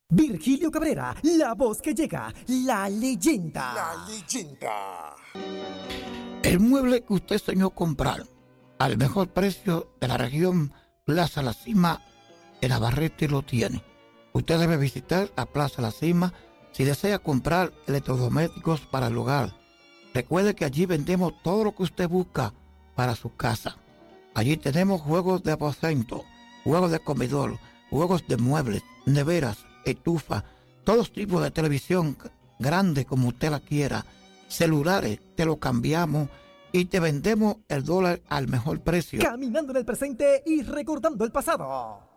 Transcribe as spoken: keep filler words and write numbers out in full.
Virgilio Cabrera, la voz que llega, la leyenda. La leyenda. El mueble que usted soñó comprar al mejor precio de la región Plaza La Cima de Navarrete lo tiene. Usted debe visitar a Plaza La Cima si desea comprar electrodomésticos para el hogar. Recuerde que allí vendemos todo lo que usted busca para su casa. Allí tenemos juegos de aposento, juegos de comedor, juegos de muebles, neveras, estufa, todos tipos de televisión grande como usted la quiera, celulares, te lo cambiamos y te vendemos el dólar al mejor precio. Caminando en el presente y recordando el pasado.